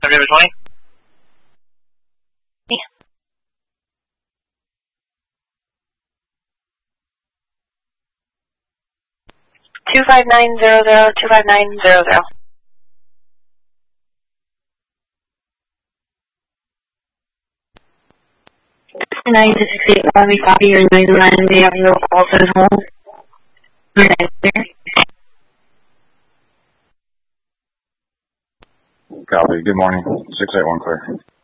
November 20. Yeah. 25900, 25900. 9-681, we copy your 9-line, we have no calls at home. Copy. Good morning. 681 clear.